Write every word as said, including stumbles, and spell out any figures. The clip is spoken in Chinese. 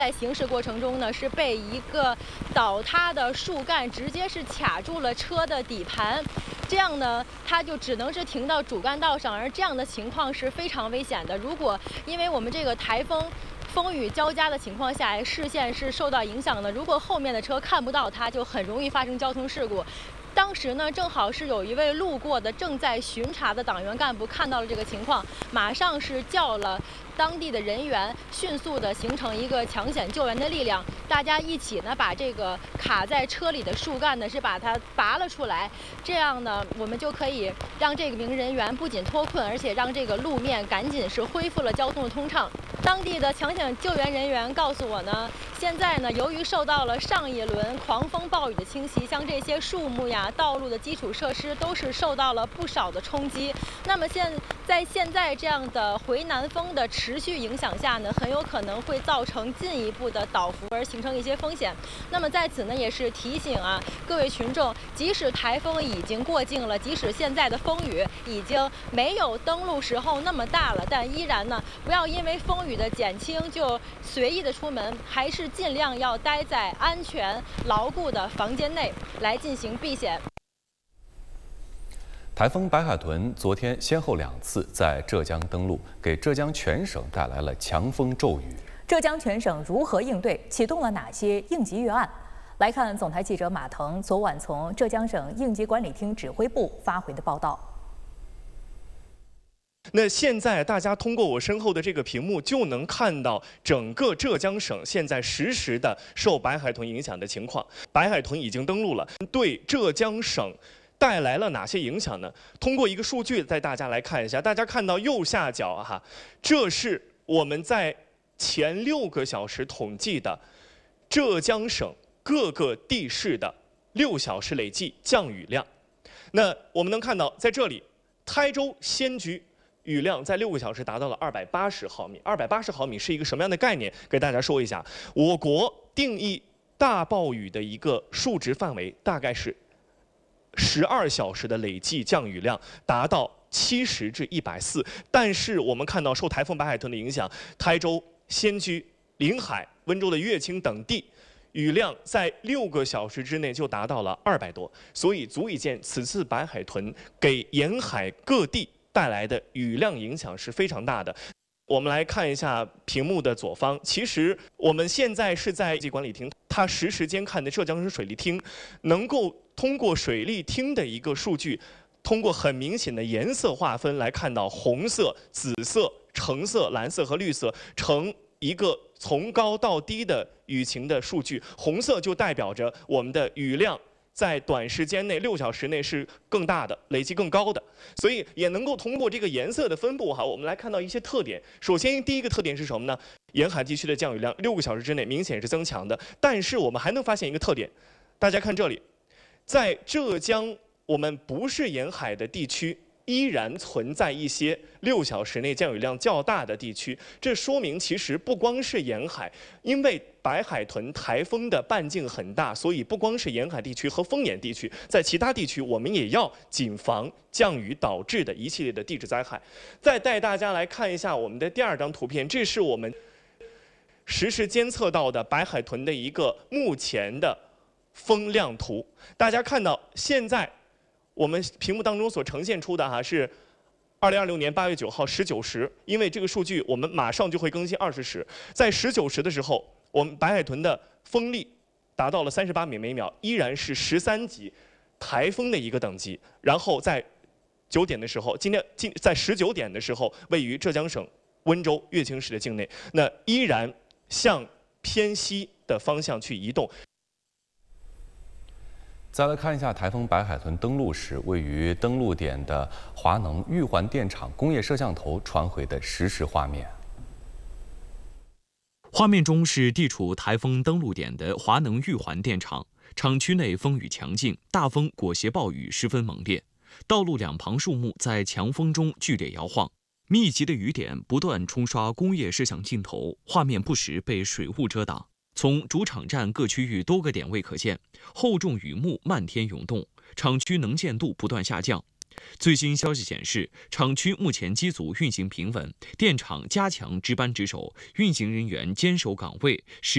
在行驶过程中呢，是被一个倒塌的树干直接是卡住了车的底盘，这样呢，它就只能是停到主干道上，而这样的情况是非常危险的。如果因为我们这个台风风雨交加的情况下，视线是受到影响的，如果后面的车看不到它，就很容易发生交通事故。当时呢，正好是有一位路过的正在巡查的党员干部看到了这个情况，马上是叫了当地的人员，迅速的形成一个抢险救援的力量，大家一起呢把这个卡在车里的树干呢是把它拔了出来，这样呢我们就可以让这名人员不仅脱困，而且让这个路面赶紧是恢复了交通的通畅。当地的抢险救援人员告诉我呢，现在呢由于受到了上一轮狂风暴雨的侵袭，像这些树木呀、道路的基础设施都是受到了不少的冲击。那么现在现在这样的回南风的持续影响下呢，很有可能会造成进一步的倒伏，而形成一些风险。那么在此呢，也是提醒啊各位群众，即使台风已经过境了，即使现在的风雨已经没有登陆时候那么大了，但依然呢，不要因为风雨的减轻就随意的出门，还是尽量要待在安全牢固的房间内来进行避险。 台风白海豚昨天先后两次在浙江登陆，给浙江全省带来了强风骤雨。 浙江全省如何应对？启动了哪些应急预案？来看总台记者马腾昨晚从浙江省应急管理厅指挥部发回的报道。 那现在大家通过我身后的这个屏幕就能看到整个浙江省现在实时的受白海豚影响的情况。白海豚已经登陆了，对浙江省带来了哪些影响呢？通过一个数据带大家来看一下，大家看到右下角哈，这是我们在前六个小时统计的浙江省各个地市的六小时累计降雨量。那我们能看到，在这里，台州仙居雨量在六个小时达到了二百八十毫米。二百八十毫米是一个什么样的概念？给大家说一下，我国定义大暴雨的一个数值范围大概是十二小时的累计降雨量达到七十至一百四，但是我们看到受台风白海豚的影响，台州、仙居、临海、温州的乐清等地雨量在六个小时之内就达到了二百多，所以足以见此次白海豚给沿海各地带来的雨量影响是非常大的。我们来看一下屏幕的左方，其实我们现在是在应急管理厅，它实时监看的浙江省水利厅，能够通过水利厅的一个数据，通过很明显的颜色划分来看到红色、紫色、橙色、蓝色和绿色呈一个从高到低的雨情的数据。红色就代表着我们的雨量在短时间内六小时内是更大的，累计更高的，所以也能够通过这个颜色的分布哈，我们来看到一些特点。首先，第一个特点是什么呢？沿海地区的降雨量六个小时之内明显是增强的，但是我们还能发现一个特点，大家看这里，在浙江我们不是沿海的地区，依然存在一些六小时内降雨量较大的地区。这说明其实不光是沿海，因为白海豚台风的半径很大，所以不光是沿海地区和风眼地区，在其他地区我们也要谨防降雨导致的一系列的地质灾害。再带大家来看一下我们的第二张图片，这是我们实时监测到的白海豚的一个目前的风量图。大家看到现在我们屏幕当中所呈现出的哈是二零二六年八月九号十九时，因为这个数据我们马上就会更新二十时。在十九时的时候，我们白海豚的风力达到了三十八米每秒，依然是十三级台风的一个等级。然后在九点的时候，今天今在十九点的时候，位于浙江省温州乐清市的境内，那依然向偏西的方向去移动。 再来看一下台风白海豚登陆时，位于登陆点的华能玉环电厂工业摄像头传回的实时画面。 画面中是地处台风登陆点的华能玉环电厂，厂区内风雨强劲，大风裹挟暴雨十分猛烈，道路两旁树木在强风中剧烈摇晃，密集的雨点不断冲刷工业摄像镜头，画面不时被水雾遮挡。从主场站各区域多个点位可见，厚重雨幕漫天涌动，厂区能见度不断下降。最新消息显示，厂区目前机组运行平稳，电厂加强值班值守，运行人员坚守岗位，实